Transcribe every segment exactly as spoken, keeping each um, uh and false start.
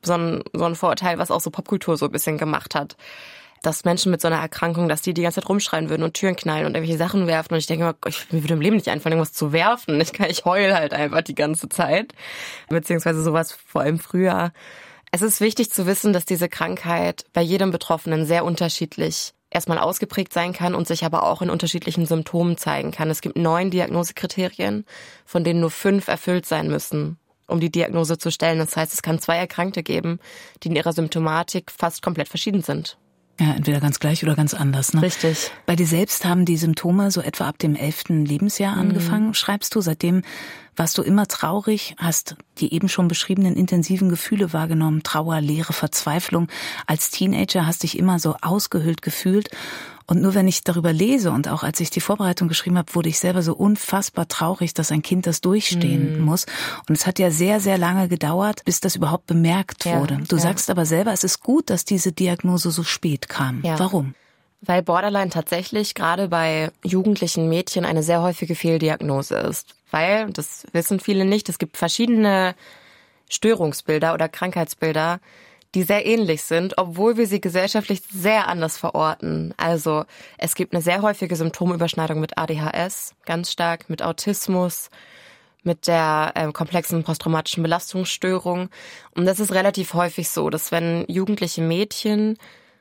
so ein, so ein Vorurteil, was auch so Popkultur so ein bisschen gemacht hat. Dass Menschen mit so einer Erkrankung, dass die die ganze Zeit rumschreien würden und Türen knallen und irgendwelche Sachen werfen. Und ich denke immer, ich, mir würde im Leben nicht einfallen, irgendwas zu werfen. Ich, kann, ich heul halt einfach die ganze Zeit. Beziehungsweise sowas vor allem früher. Es ist wichtig zu wissen, dass diese Krankheit bei jedem Betroffenen sehr unterschiedlich erstmal ausgeprägt sein kann und sich aber auch in unterschiedlichen Symptomen zeigen kann. Es gibt neun Diagnosekriterien, von denen nur fünf erfüllt sein müssen, um die Diagnose zu stellen. Das heißt, es kann zwei Erkrankte geben, die in ihrer Symptomatik fast komplett verschieden sind. Ja, entweder ganz gleich oder ganz anders, ne? Richtig. Bei dir selbst haben die Symptome so etwa ab dem elften Lebensjahr angefangen, mhm. schreibst du. Seitdem warst du immer traurig, hast die eben schon beschriebenen intensiven Gefühle wahrgenommen, Trauer, Leere, Verzweiflung. Als Teenager hast dich immer so ausgehöhlt gefühlt. Und nur wenn ich darüber lese und auch als ich die Vorbereitung geschrieben habe, wurde ich selber so unfassbar traurig, dass ein Kind das durchstehen mhm. muss. Und es hat ja sehr, sehr lange gedauert, bis das überhaupt bemerkt ja, wurde. Du ja. sagst aber selber, es ist gut, dass diese Diagnose so spät kam. Ja. Warum? Weil Borderline tatsächlich gerade bei jugendlichen Mädchen eine sehr häufige Fehldiagnose ist. Weil, das wissen viele nicht, es gibt verschiedene Störungsbilder oder Krankheitsbilder, die sehr ähnlich sind, obwohl wir sie gesellschaftlich sehr anders verorten. Also es gibt eine sehr häufige Symptomüberschneidung mit A D H S, ganz stark mit Autismus, mit der äh, komplexen posttraumatischen Belastungsstörung. Und das ist relativ häufig so, dass wenn jugendliche Mädchen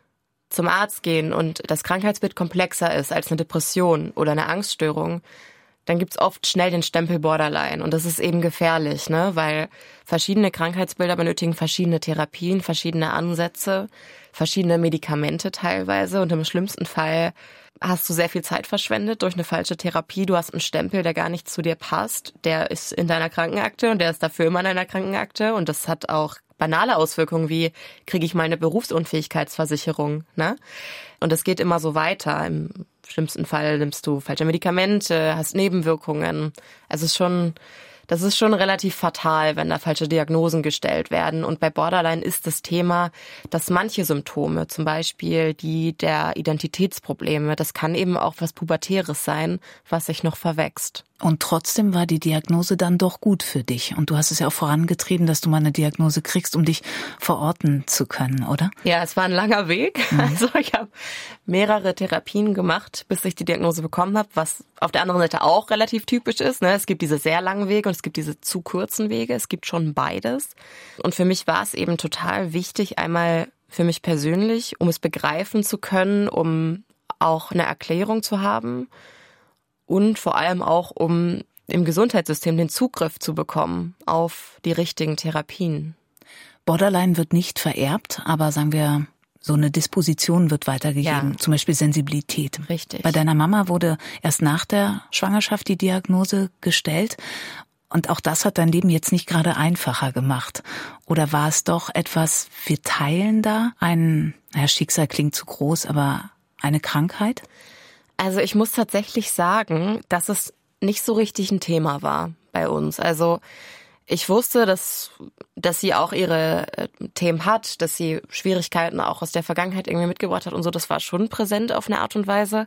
zum Arzt gehen und das Krankheitsbild komplexer ist als eine Depression oder eine Angststörung, dann gibt's oft schnell den Stempel Borderline. Und das ist eben gefährlich, ne? Weil verschiedene Krankheitsbilder benötigen verschiedene Therapien, verschiedene Ansätze, verschiedene Medikamente teilweise. Und im schlimmsten Fall hast du sehr viel Zeit verschwendet durch eine falsche Therapie. Du hast einen Stempel, der gar nicht zu dir passt. Der ist in deiner Krankenakte und der ist dafür immer in deiner Krankenakte. Und das hat auch banale Auswirkungen wie, kriege ich mal eine Berufsunfähigkeitsversicherung, ne? Und es geht immer so weiter. Im schlimmsten Fall nimmst du falsche Medikamente, hast Nebenwirkungen. Also es ist schon, das ist schon relativ fatal, wenn da falsche Diagnosen gestellt werden. Und bei Borderline ist das Thema, dass manche Symptome, zum Beispiel die der Identitätsprobleme, das kann eben auch was Pubertäres sein, was sich noch verwächst. Und trotzdem war die Diagnose dann doch gut für dich. Und du hast es ja auch vorangetrieben, dass du mal eine Diagnose kriegst, um dich verorten zu können, oder? Ja, es war ein langer Weg. Mhm. Also ich habe mehrere Therapien gemacht, bis ich die Diagnose bekommen habe, was auf der anderen Seite auch relativ typisch ist. Es gibt diese sehr langen Wege und es gibt diese zu kurzen Wege. Es gibt schon beides. Und für mich war es eben total wichtig, einmal für mich persönlich, um es begreifen zu können, um auch eine Erklärung zu haben, und vor allem auch, um im Gesundheitssystem den Zugriff zu bekommen auf die richtigen Therapien. Borderline wird nicht vererbt, aber sagen wir, so eine Disposition wird weitergegeben, ja. Zum Beispiel Sensibilität. Richtig. Bei deiner Mama wurde erst nach der Schwangerschaft die Diagnose gestellt. Und auch das hat dein Leben jetzt nicht gerade einfacher gemacht. Oder war es doch etwas, wir teilen da ein, naja, Schicksal klingt zu groß, aber eine Krankheit? Also ich muss tatsächlich sagen, dass es nicht so richtig ein Thema war bei uns. Also ich wusste, dass dass sie auch ihre Themen hat, dass sie Schwierigkeiten auch aus der Vergangenheit irgendwie mitgebracht hat und so. Das war schon präsent auf eine Art und Weise.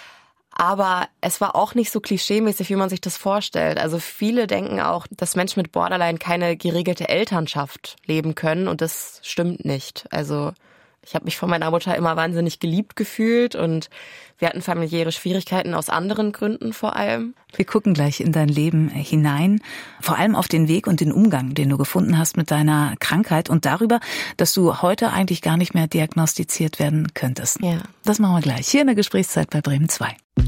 Aber es war auch nicht so klischeemäßig, wie man sich das vorstellt. Also viele denken auch, dass Menschen mit Borderline keine geregelte Elternschaft leben können. Und das stimmt nicht. Also ich habe mich von meiner Mutter immer wahnsinnig geliebt gefühlt und wir hatten familiäre Schwierigkeiten aus anderen Gründen vor allem. Wir gucken gleich in dein Leben hinein, vor allem auf den Weg und den Umgang, den du gefunden hast mit deiner Krankheit und darüber, dass du heute eigentlich gar nicht mehr diagnostiziert werden könntest. Ja. Das machen wir gleich hier in der Gesprächszeit bei Bremen zwei.